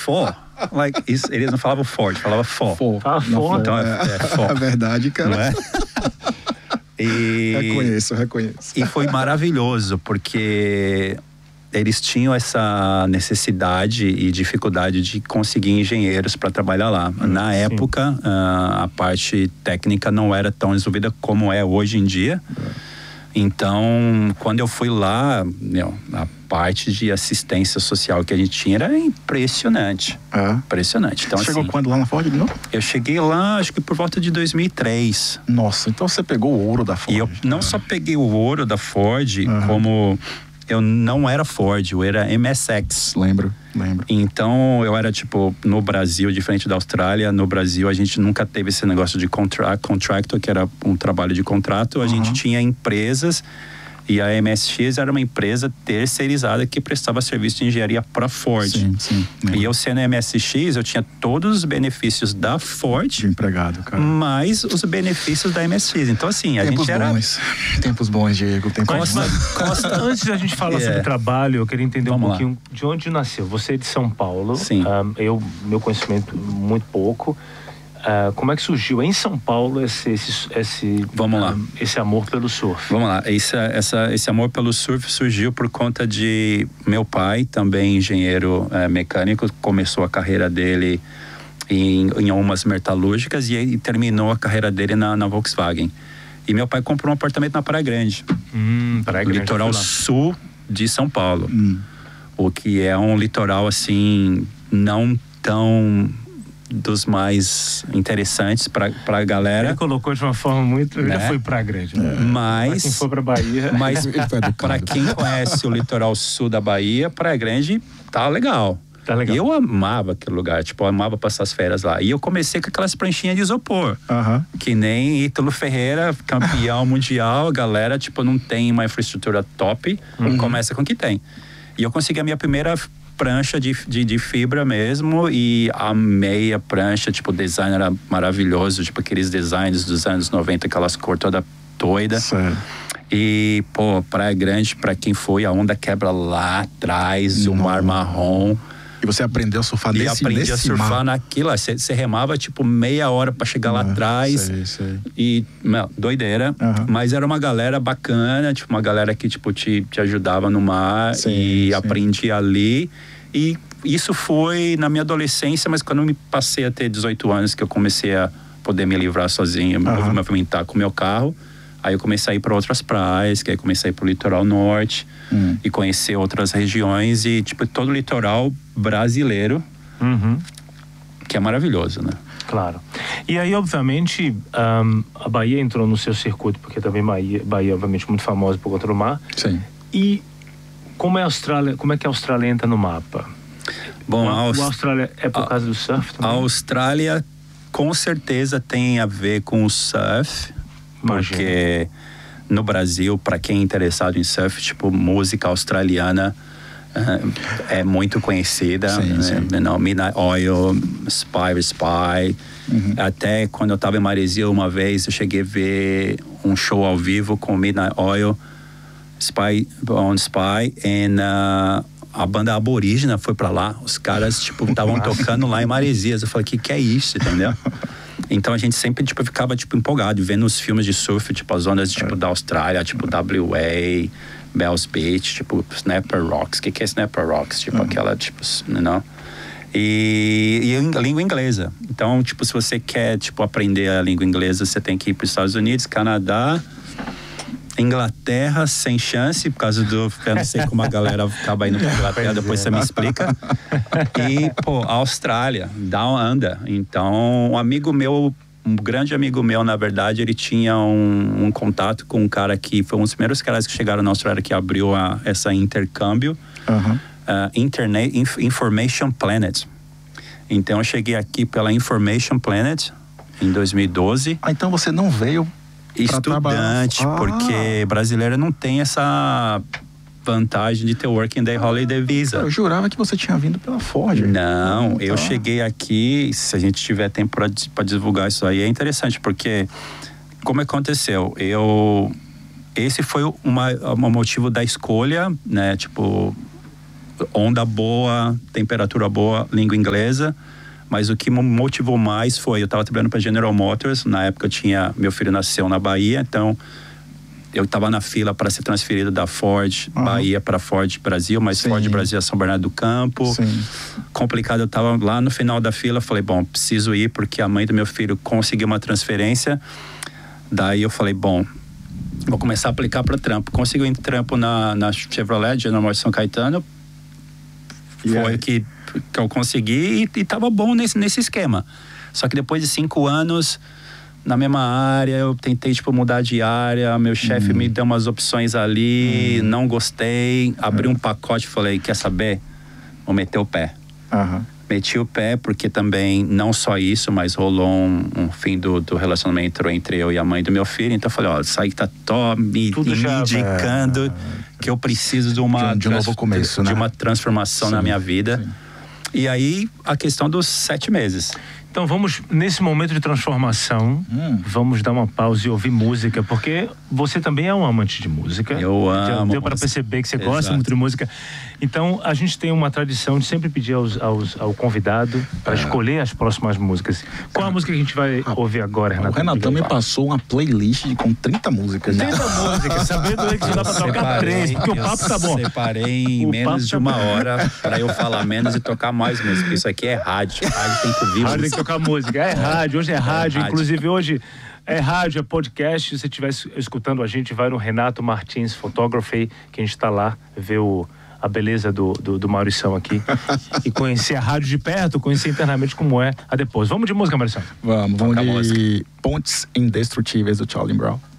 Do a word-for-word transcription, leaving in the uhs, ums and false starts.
Ford. Like, isso, eles não falavam Ford, falavam Ford. Ford. Ah, Ford. Então é, é Ford. É verdade, cara. Não é? E, reconheço, reconheço. E foi maravilhoso, porque eles tinham essa necessidade e dificuldade de conseguir engenheiros para trabalhar lá. Hum, Na sim. época, a parte técnica não era tão desenvolvida como é hoje em dia. É. Então, quando eu fui lá, meu, a parte de assistência social que a gente tinha era impressionante. É. Impressionante. Então, você chegou assim, quando lá na Ford de novo? Eu cheguei lá, acho que por volta de dois mil e três. Nossa, então você pegou o ouro da Ford. E eu não é. só peguei o ouro da Ford, uhum. como eu não era Ford, eu era M S X. Lembro, lembro. Então, eu era tipo, no Brasil, diferente da Austrália, no Brasil a gente nunca teve esse negócio de contract, contractor, que era um trabalho de contrato. A uhum. gente tinha empresas. E a M S X era uma empresa terceirizada que prestava serviço de engenharia para a Ford. Sim, sim. E eu sendo M S X, eu tinha todos os benefícios da Ford. De empregado, cara. Mais os benefícios da M S X. Então, assim, a tempos gente era... Bons. Tempos bons, Diego. Tempos Costa, bons. Costa, antes da gente falar é. sobre trabalho, eu queria entender Vamos um pouquinho lá. de onde nasceu. Você é de São Paulo. Sim. Um, eu, meu conhecimento, muito pouco. Uh, como é que surgiu em São Paulo esse, esse, esse, Vamos lá. Um, esse amor pelo surf? Vamos lá. Esse, essa, esse amor pelo surf surgiu por conta de meu pai, também engenheiro é, mecânico, começou a carreira dele em, em umas metalúrgicas e, e terminou a carreira dele na, na Volkswagen. E meu pai comprou um apartamento na Praia Grande, hum, Praia Grande litoral sul de São Paulo. Hum. O que é um litoral assim, não tão... dos mais interessantes para a galera. Ele colocou de uma forma muito... Né? Eu já fui pra grande. É. Mas... Pra quem for pra Bahia... Mas para quem conhece o litoral sul da Bahia, Praia Grande tá legal. Tá legal. E eu amava aquele lugar, tipo, eu amava passar as férias lá. E eu comecei com aquelas pranchinhas de isopor. Uh-huh. Que nem Ítalo Ferreira, campeão mundial, a galera, tipo, não tem uma infraestrutura top, uhum. começa com o que tem. E eu consegui a minha primeira... prancha de, de, de fibra mesmo e amei a prancha, tipo, o design era maravilhoso, tipo aqueles designs dos anos noventa, aquelas cores toda doida. Sério? E, pô, Praia Grande, pra quem foi, a onda quebra lá atrás, o mar marrom. E você aprendeu a surfar nesse mar? E aprendi a surfar mar. naquilo, você remava tipo meia hora pra chegar lá ah, atrás. Sei, sei. E, meu, doideira. Uhum. Mas era uma galera bacana, tipo, uma galera que, tipo, te, te ajudava no mar. Sim, e sim. aprendi ali. E isso foi na minha adolescência, mas quando eu me passei a ter dezoito anos, que eu comecei a poder me livrar sozinho, uhum. me movimentar com o meu carro. Aí eu comecei a ir para outras praias, que aí comecei a ir para o litoral norte hum. e conhecer outras regiões e, tipo, todo o litoral brasileiro, uhum. que é maravilhoso, né? Claro. E aí, obviamente, um, a Bahia entrou no seu circuito, porque também Bahia, Bahia, obviamente, muito famosa por conta do mar. Sim. E como é a Austrália, como é que a Austrália entra no mapa? Bom, a, Aust... a Austrália é por a, causa do surf também? A Austrália, com certeza, tem a ver com o surf. Imagina. Porque no Brasil, para quem é interessado em surf, tipo, música australiana uh, é muito conhecida. Sim, né? sim. Não, Midnight Oil, Spy Spy. Uhum. Até quando eu estava em Maresia uma vez, eu cheguei a ver um show ao vivo com Midnight Oil, Spy on Spy, e uh, a banda aborígena foi para lá. Os caras, tipo, estavam tocando lá em Maresias. Eu falei, que que é isso, entendeu? Então a gente sempre, tipo, ficava, tipo, empolgado vendo os filmes de surf, tipo, as ondas, tipo, da Austrália, tipo, W A, Bells Beach, tipo, Snapper Rocks. O que que é Snapper Rocks? Tipo, uhum. aquela, tipo, não? E, e a língua inglesa. Então, tipo, se você quer, tipo, aprender a língua inglesa, você tem que ir para os Estados Unidos, Canadá, Inglaterra, sem chance, por causa do... Eu não sei como a galera acaba indo pra Inglaterra, depois você me explica. E, pô, Austrália, Down Under. Então, um amigo meu, um grande amigo meu, na verdade, ele tinha um, um contato com um cara que foi um dos primeiros caras que chegaram na Austrália, que abriu a, essa intercâmbio, uhum. uh, Internet Inf, Information Planet. Então, eu cheguei aqui pela Information Planet em dois mil e doze. Ah, então você não veio... Estudante, ah. porque brasileiro não tem essa vantagem de ter Working Day Holiday Visa. Eu jurava que você tinha vindo pela Ford. Não, ah, eu tá. cheguei aqui, se a gente tiver tempo para divulgar isso aí, é interessante, porque como aconteceu? Eu, esse foi uma, um motivo da escolha, né, tipo, onda boa, temperatura boa, língua inglesa. Mas o que me motivou mais foi, eu estava trabalhando para General Motors, na época eu tinha, meu filho nasceu na Bahia, então eu estava na fila para ser transferido da Ford uhum. Bahia para Ford Brasil, mas Sim. Ford Brasil é São Bernardo do Campo. Sim. Complicado, eu estava lá no final da fila, falei, bom, preciso ir porque a mãe do meu filho conseguiu uma transferência. Daí eu falei, bom, vou começar a aplicar para trampo. Consegui um trampo na, na Chevrolet, General Motors São Caetano. Foi yeah. que, que eu consegui e, e tava bom nesse, nesse esquema. Só que depois de cinco anos, na mesma área, eu tentei, tipo, mudar de área. Meu chefe hum. me deu umas opções ali, hum. não gostei. Abri hum. um pacote e falei, quer saber? Vou meter o pé. Uhum. Meti o pé porque também, não só isso, mas rolou um, um fim do, do relacionamento entre eu e a mãe do meu filho. Então eu falei, ó, isso aí que tá tó me, me indicando é, que eu preciso de uma... De, de um novo começo, de, né? De uma transformação sim, na minha vida. Sim. E aí, a questão dos sete meses. Então vamos, nesse momento de transformação, hum. vamos dar uma pausa e ouvir música, porque você também é um amante de música. Eu amo. Deu para perceber que você Exato. Gosta muito de música. Então a gente tem uma tradição de sempre pedir aos, aos, ao convidado para é. escolher as próximas músicas. Qual a música que a gente vai ah, ouvir agora, Renato? O Renatão me passou uma playlist com trinta músicas. trinta músicas, sabendo que dá para tocar três, porque o papo tá bom. Eu separei em menos de uma hora para eu falar menos e tocar mais mesmo, porque isso aqui é rádio. Rádio tem que ouvir rádio tem que tocar música. É rádio, hoje é rádio. É rádio. Inclusive hoje é rádio, é podcast. Se você estiver escutando a gente, vai no Renato Martins Photography, que a gente está lá, ver o, a beleza do, do, do Maurição aqui e conhecer a rádio de perto, conhecer internamente como é a depois. Vamos de música, Maurição? Vamos, vamos de Pontes Indestrutíveis do Charlie Brown.